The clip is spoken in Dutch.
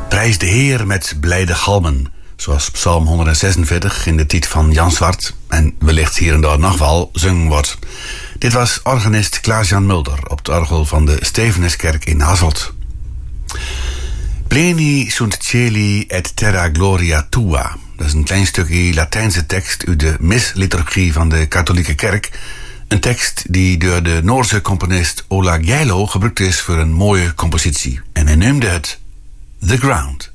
Prijs de Heer met blijde galmen, zoals Psalm 146 in de titel van Jan Zwart en wellicht hier en daar nog wel zingen wordt. Dit was organist Klaas-Jan Mulder op het orgel van de Stevenuskerk in Hasselt. Pleni sunt cieli et terra gloria tua. Dat is een klein stukje Latijnse tekst uit de misliturgie van de katholieke kerk. Een tekst die door de Noorse componist Ola Gjeilo gebruikt is voor een mooie compositie. En hij noemde het The Ground.